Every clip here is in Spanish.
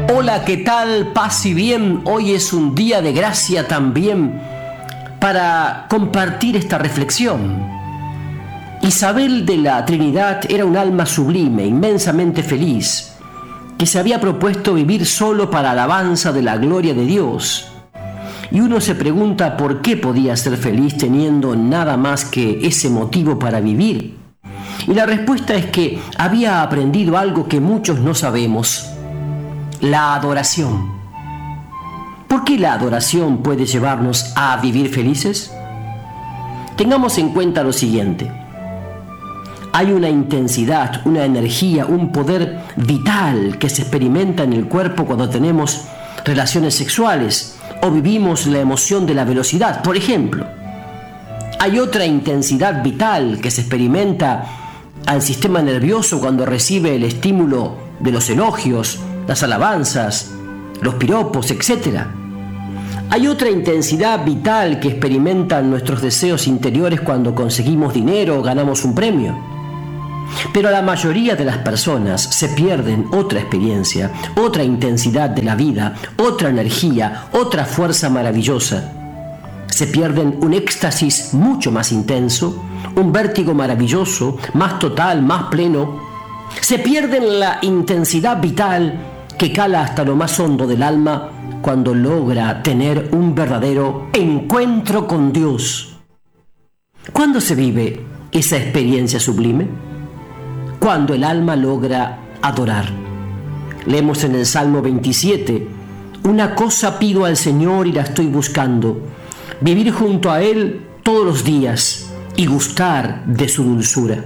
Hola, ¿qué tal? Paz y bien. Hoy es un día de gracia también para compartir esta reflexión. Isabel de la Trinidad era un alma sublime, inmensamente feliz, que se había propuesto vivir solo para alabanza de la gloria de Dios. Y uno se pregunta por qué podía ser feliz teniendo nada más que ese motivo para vivir. Y la respuesta es que había aprendido algo que muchos no sabemos: la adoración. ¿Por qué la adoración puede llevarnos a vivir felices? Tengamos en cuenta lo siguiente: hay una intensidad, una energía, un poder vital que se experimenta en el cuerpo cuando tenemos relaciones sexuales o vivimos la emoción de la velocidad, por ejemplo. Hay otra intensidad vital que se experimenta al sistema nervioso cuando recibe el estímulo de los elogios, las alabanzas, los piropos, etc. Hay otra intensidad vital que experimentan nuestros deseos interiores cuando conseguimos dinero o ganamos un premio. Pero a la mayoría de las personas se pierden otra experiencia, otra intensidad de la vida, otra energía, otra fuerza maravillosa. Se pierden un éxtasis mucho más intenso, un vértigo maravilloso, más total, más pleno. Se pierden la intensidad vital que cala hasta lo más hondo del alma cuando logra tener un verdadero encuentro con Dios. ¿Cuándo se vive esa experiencia sublime? Cuando el alma logra adorar. Leemos en el Salmo 27: una cosa pido al Señor y la estoy buscando, vivir junto a Él todos los días y gustar de su dulzura.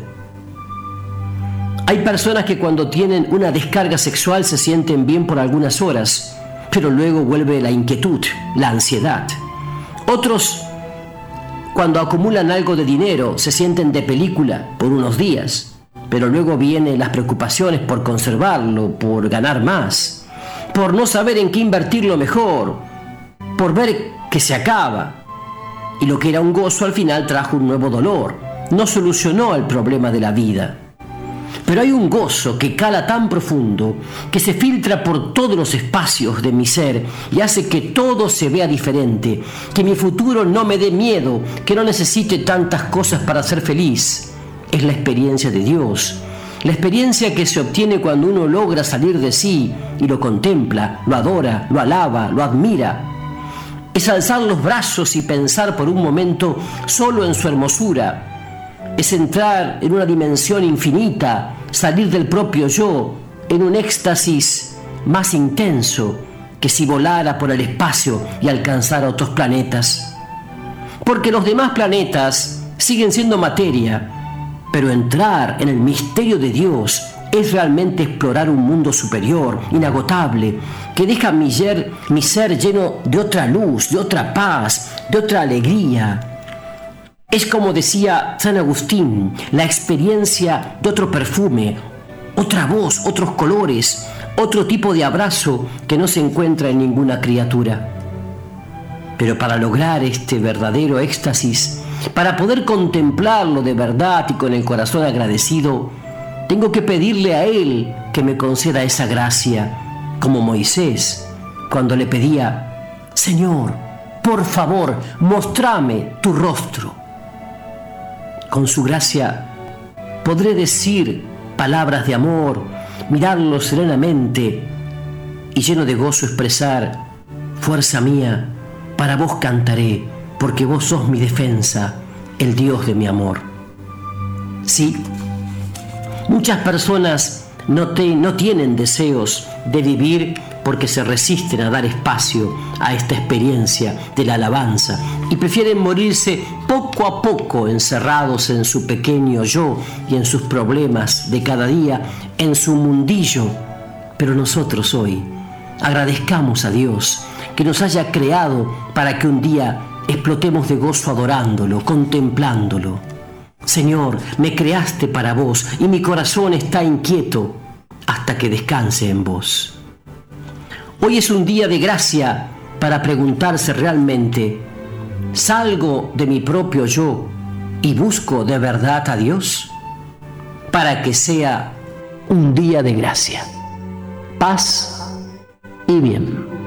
Hay personas que cuando tienen una descarga sexual se sienten bien por algunas horas, pero luego vuelve la inquietud, la ansiedad. Otros, cuando acumulan algo de dinero, se sienten de película por unos días, pero luego vienen las preocupaciones por conservarlo, por ganar más, por no saber en qué invertirlo mejor, por ver que se acaba. Y lo que era un gozo al final trajo un nuevo dolor. No solucionó el problema de la vida. Pero hay un gozo que cala tan profundo, que se filtra por todos los espacios de mi ser y hace que todo se vea diferente, que mi futuro no me dé miedo, que no necesite tantas cosas para ser feliz. Es la experiencia de Dios, la experiencia que se obtiene cuando uno logra salir de sí y lo contempla, lo adora, lo alaba, lo admira. Es alzar los brazos y pensar por un momento solo en su hermosura. Es entrar en una dimensión infinita, salir del propio yo, en un éxtasis más intenso que si volara por el espacio y alcanzara otros planetas. Porque los demás planetas siguen siendo materia, pero entrar en el misterio de Dios es realmente explorar un mundo superior, inagotable, que deja mi ser lleno de otra luz, de otra paz, de otra alegría. Es, como decía San Agustín, la experiencia de otro perfume, otra voz, otros colores, otro tipo de abrazo que no se encuentra en ninguna criatura. Pero para lograr este verdadero éxtasis, para poder contemplarlo de verdad y con el corazón agradecido, tengo que pedirle a Él que me conceda esa gracia, como Moisés, cuando le pedía: Señor, por favor, mostrame tu rostro. Con su gracia podré decir palabras de amor, mirarlo serenamente y lleno de gozo expresar: fuerza mía, para vos cantaré, porque vos sos mi defensa, el Dios de mi amor. Sí, muchas personas no tienen deseos de vivir porque se resisten a dar espacio a esta experiencia de la alabanza y prefieren morirse poco a poco encerrados en su pequeño yo y en sus problemas de cada día, en su mundillo. Pero nosotros hoy agradezcamos a Dios que nos haya creado para que un día explotemos de gozo adorándolo, contemplándolo. Señor, me creaste para vos y mi corazón está inquieto hasta que descanse en vos. Hoy es un día de gracia para preguntarse realmente: ¿salgo de mi propio yo y busco de verdad a Dios? Para que sea un día de gracia. Paz y bien.